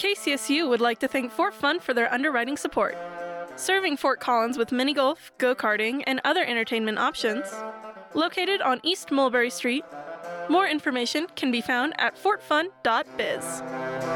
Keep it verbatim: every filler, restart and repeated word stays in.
K C S U would like to thank Fort Fun for their underwriting support. Serving Fort Collins with mini golf, go-karting, and other entertainment options. Located on East Mulberry Street. More information can be found at fort fun dot biz.